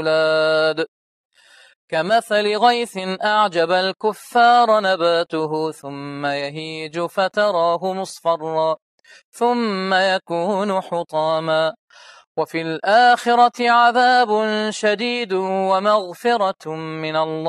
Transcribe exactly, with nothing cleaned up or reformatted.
الأولاد كمثل غيث أعجب الكفار نباته ثم يهيج فتراه مصفرا ثم يكون حطاما وفي الآخرة عذاب شديد ومغفرة من الله